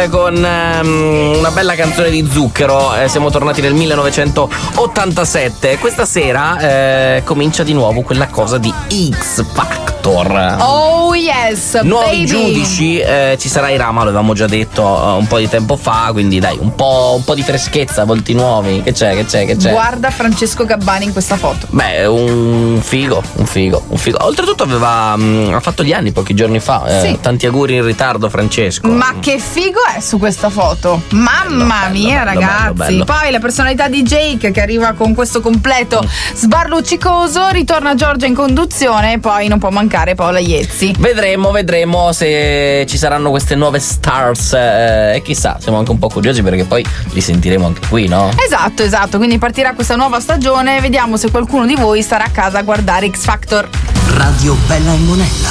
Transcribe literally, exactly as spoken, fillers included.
con um, una bella canzone di Zucchero. Eh, siamo tornati nel millenovecentottantasette. Questa sera eh, comincia di nuovo quella cosa di X Factor. Oh yes, nuovi baby. giudici, eh, ci sarà Irama, lo avevamo già detto uh, un po' di tempo fa, quindi dai, un po', un po' di freschezza, volti nuovi. Che c'è, che c'è, che c'è? Guarda Francesco Gabbani in questa foto. Beh, un figo, un figo, un figo. Oltretutto aveva mh, ha fatto gli anni pochi giorni fa. Eh, Sì. Tanti auguri in ritardo, Francesco. Ma che figo è su questa foto. Mamma Bello, mia, bello, ragazzi. bello, bello. Poi la personalità di Jake che arriva con questo completo sbarluccicoso, ritorna Giorgia in conduzione e poi non può mancare Paola Iezzi. Vedremo, vedremo se ci saranno queste nuove stars eh, e chissà, siamo anche un po' curiosi perché poi li sentiremo anche qui, no? Esatto, esatto, quindi partirà questa nuova stagione, vediamo se qualcuno di voi starà a casa a guardare X Factor. Radio Bella e Monella.